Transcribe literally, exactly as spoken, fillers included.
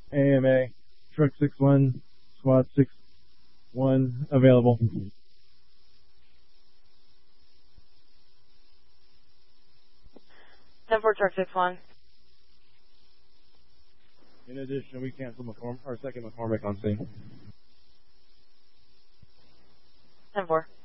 A M A, truck six one, squad six one, available. ten four, truck six one. In addition, we cancel McCorm- our second McCormick on scene. ten four.